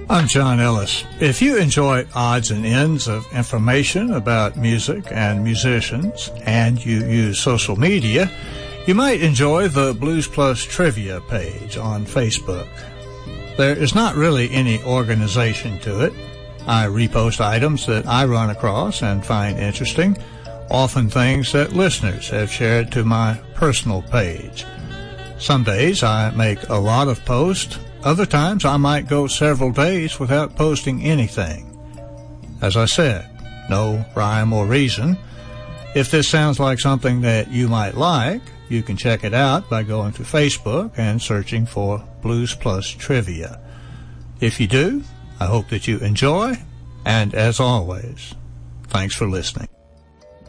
I'm John Ellis. If you enjoy odds and ends of information about music and musicians, and you use social media, you might enjoy the Blues Plus Trivia page on Facebook. There is not really any organization to it. I repost items that I run across and find interesting, often things that listeners have shared to my personal page. Some days I make a lot of posts. Other times I might go several days without posting anything. As I said, no rhyme or reason. If this sounds like something that you might like, you can check it out by going to Facebook and searching for Blues Plus Trivia. If you do, I hope that you enjoy, and as always, thanks for listening.